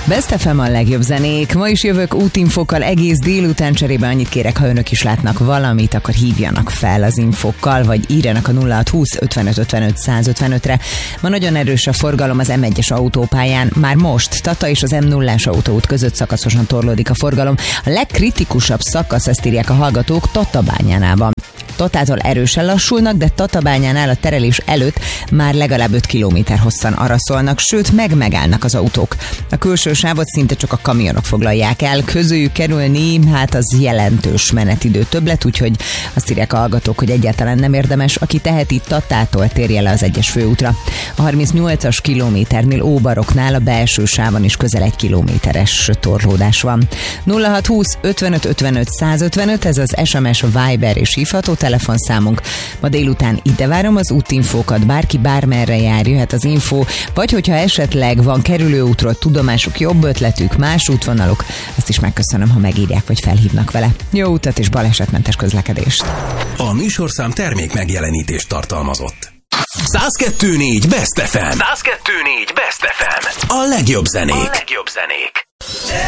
Best FM a legjobb zenék. Ma is jövök útinfokkal egész délután, cserébe annyit kérek, ha önök is látnak valamit, akkor hívjanak fel az infokkal, vagy írjanak a 0620 55 55 155-re. Ma nagyon erős a forgalom az M1-es autópályán. Már most Tata és az M0-as autóút között szakaszosan torlódik a forgalom. A legkritikusabb szakasz, ezt írják a hallgatók, Tatabányánál van. Tatától erősen lassulnak, de Tatabányánál a terelés előtt már legalább 5 km hosszan araszolnak, sőt megállnak az autók. A külső sávot szinte csak a kamionok foglalják el, közüljük kerülni, hát az jelentős menetidő többlet, úgyhogy azt írják a hallgatók, hogy egyáltalán nem érdemes, aki teheti, Tatától térje le az 1-es főútra. A 38-as kilométernél Óbaroknál a belső sávon is közel 1 kilométeres torlódás van. 0620 55 55 155, ez az SMS, Viber és hívható telefonszámunk. Ma délután ide várom az útinfókat, bárki bármerre jár, jöhet az info, vagy hogyha esetleg van kerülőútról tudomásuk, jobb ötletük, más útvonaluk, azt is megköszönöm, ha megírják, vagy felhívnak vele. Jó utat és balesetmentes közlekedést! A műsorszám termék megjelenítést tartalmazott. 102.4 Best FM. 102.4 Best FM. A legjobb zenék.